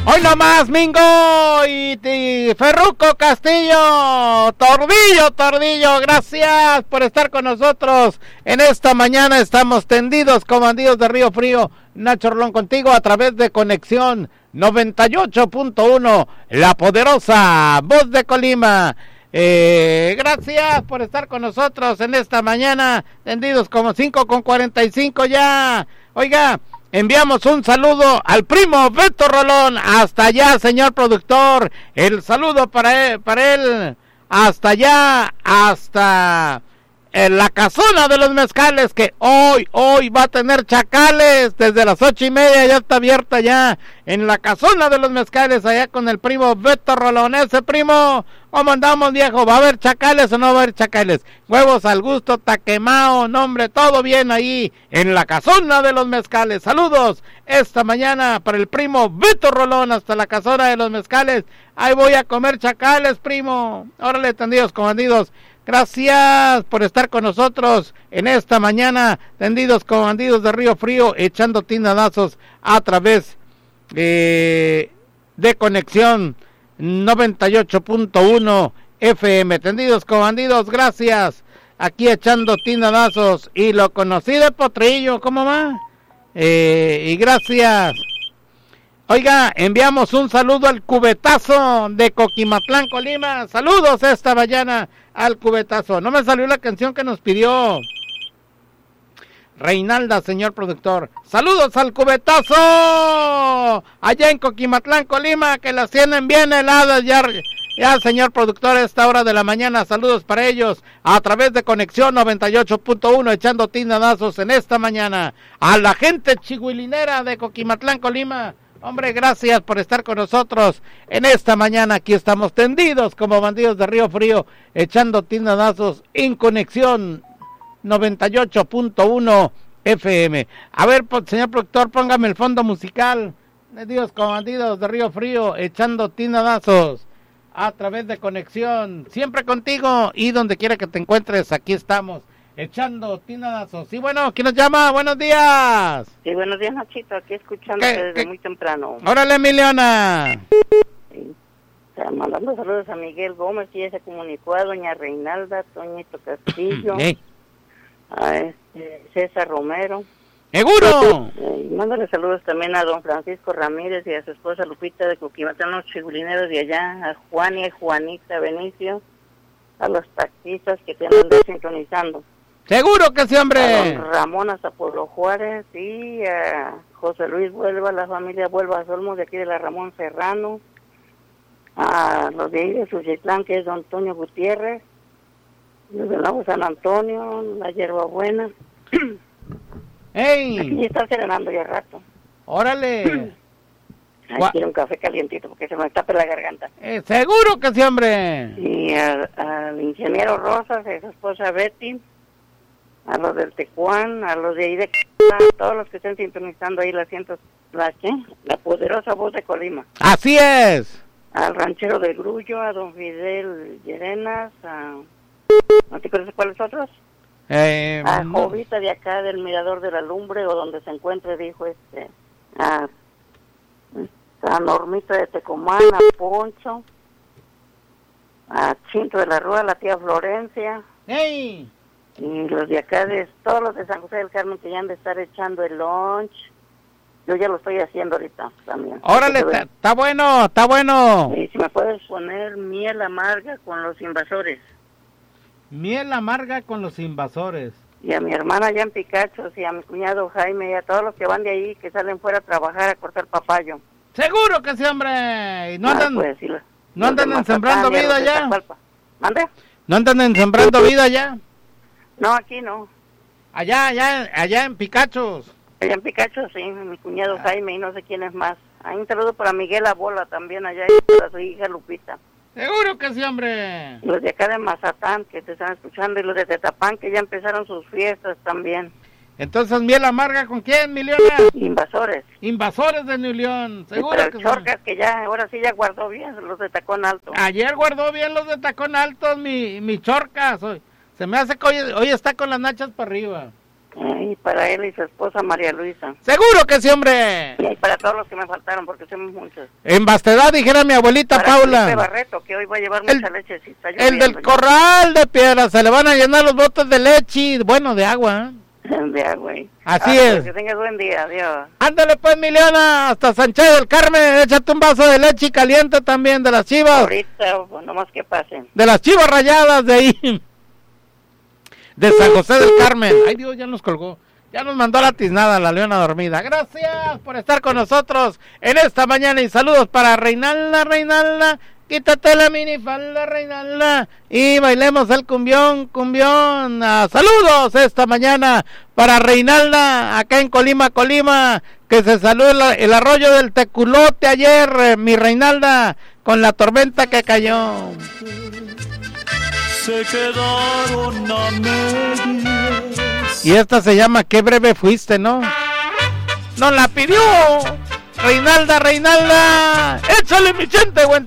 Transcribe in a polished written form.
Hoy nomás, Mingo y Ferruco Castillo, Tordillo, gracias por estar con nosotros en esta mañana. Estamos tendidos como bandidos de Río Frío. Nacho Rolón contigo a través de Conexión 98.1, la poderosa voz de Colima. Gracias por estar con nosotros en esta mañana, tendidos como 5:45 ya. Oiga, enviamos un saludo al primo Beto Rolón, hasta allá, señor productor. El saludo para él, hasta allá, hasta la casona de los mezcales, que hoy va a tener chacales desde las 8:30, ya está abierta ya en la casona de los mezcales, allá con el primo Beto Rolón. Ese primo, ¿cómo andamos, viejo? ¿Va a haber chacales o no va a haber chacales? Huevos al gusto, taquemao, nombre, todo bien ahí en la casona de los mezcales. Saludos esta mañana para el primo Beto Rolón hasta la casona de los mezcales. Ahí voy a comer chacales, primo. Órale, tendidos como bandidos. Gracias por estar con nosotros en esta mañana, tendidos como bandidos de Río Frío, echando tinadazos a través de Conexión 98.1 FM. Tendidos como bandidos, gracias. Aquí echando tinadazos y lo conocí de Potrillo, ¿cómo va? Y gracias. Oiga, enviamos un saludo al Cubetazo de Coquimatlán, Colima. Saludos esta mañana al Cubetazo. No me salió la canción que nos pidió Reinalda, señor productor. Saludos al Cubetazo allá en Coquimatlán, Colima, que las tienen bien heladas ya, señor productor, a esta hora de la mañana. Saludos para ellos a través de Conexión 98.1, echando tinadazos en esta mañana. A la gente chihuilinera de Coquimatlán, Colima, hombre, gracias por estar con nosotros en esta mañana. Aquí estamos tendidos como bandidos de Río Frío, echando tinadazos en Conexión 98.1 FM. A ver, señor productor, póngame el fondo musical. Tendidos como bandidos de Río Frío, echando tinadazos a través de Conexión. Siempre contigo y donde quiera que te encuentres, aquí estamos, echando tinadazos. Sí, bueno, ¿quién nos llama? Buenos días. Sí, buenos días, Nachito, aquí escuchándote desde muy temprano. Órale, Emiliana. Sí. O sea, mandando saludos a Miguel Gómez, que ya se comunicó, a doña Reinalda, Toñito Castillo, a César Romero. ¡Seguro! Mándale saludos también a don Francisco Ramírez y a su esposa Lupita de Coquimatlán, los chigulineros de allá, a Juan y a Juanita Benicio, a los taxistas que te andan sincronizando. Seguro que sí, hombre. A don Ramón hasta Pueblo Juárez y a José Luis Vuelva, la familia Vuelva Olmos de aquí de la Ramón Serrano, a los de ahí de Suchitlán, que es don Antonio Gutiérrez, los del Lago San Antonio, la Hierbabuena. ¡Ey! Aquí está serenando ya rato. ¡Órale! Quiero un café calientito porque se me tapa la garganta. Seguro que sí, hombre. Y al ingeniero Rosas, a su esposa Betty, a los del Tecuán, a los de ahí de todos los que estén sintonizando ahí la poderosa voz de Colima. Así es. Al ranchero de Grullo, a don Fidel Llerenas, ¿no te acuerdas cuáles otros? A Jovita de acá del Mirador de la Lumbre, o donde se encuentre, dijo a Normita de Tecomán, a Poncho, a Chinto de la Rúa, la tía Florencia. ¡Ey! Y los de acá, todos los de San José del Carmen, que ya han de estar echando el lunch. Yo ya lo estoy haciendo ahorita también. Órale, está bueno, está bueno. Y si me puedes poner miel amarga con los invasores. Miel amarga con los invasores. Y a mi hermana allá en Picachos, y a mi cuñado Jaime, y a todos los que van de ahí, que salen fuera a trabajar a cortar papayo. Seguro que sí, hombre. ¿No andan, pues, sí, no andan en Sembrando Vida ya? ¿Mande? ¿No andan en Sembrando Vida ya? No, aquí no. Allá en Picachos. Allá en Picachos, sí, mi cuñado Jaime y no sé quién es más. Hay un saludo para Miguel Abola también allá, y para su hija Lupita. Seguro que sí, hombre. Los de acá de Mazatán, que te están escuchando, y los de Tetapán, que ya empezaron sus fiestas también. Entonces, miel amarga, ¿con quién, mi Leona? Invasores. Invasores de New León, seguro que Chorcas, que ya, ahora sí ya guardó bien los de Tacón Alto. Ayer guardó bien los de Tacón Alto, mi Chorcas. Se me hace que hoy está con las nachas para arriba. Y para él y su esposa María Luisa. Seguro que sí, hombre. Y para todos los que me faltaron, porque somos muchos. En vastedad, dijera mi abuelita para Paula. Felipe Barreto, que hoy va a llevar mucha lechecita. El del corral de piedra, se le van a llenar los botes de leche, bueno, de agua. De agua. Así es. Pues que tengas buen día, adiós. Ándale pues, Miliana, hasta Sánchez del Carmen, échate un vaso de leche caliente también, de las chivas. Ahorita, pues, nomás que pasen. De las chivas rayadas de ahí. De San José del Carmen. Ay, Dios, ya nos colgó. Ya nos mandó la tiznada, la leona dormida. Gracias por estar con nosotros en esta mañana. Y saludos para Reinalda. Quítate la minifalda, Reinalda. Y bailemos el cumbión. Saludos esta mañana para Reinalda, acá en Colima. Que se salude el arroyo del Teculote ayer, mi Reinalda, con la tormenta que cayó. Se quedaron a medias. Y esta se llama Qué breve fuiste, ¿no? ¡Nos la pidió! Reinalda, échale mi gente, buen